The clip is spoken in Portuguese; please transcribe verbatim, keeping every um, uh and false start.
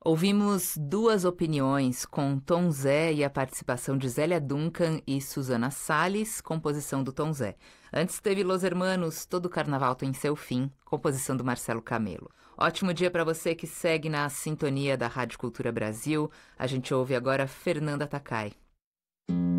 Ouvimos duas opiniões com Tom Zé e a participação de Zélia Duncan e Susana Salles, composição do Tom Zé. Antes teve Los Hermanos, Todo Carnaval Tem Seu Fim, composição do Marcelo Camelo. Ótimo dia para você que segue na sintonia da Rádio Cultura Brasil. A gente ouve agora Fernanda Takai.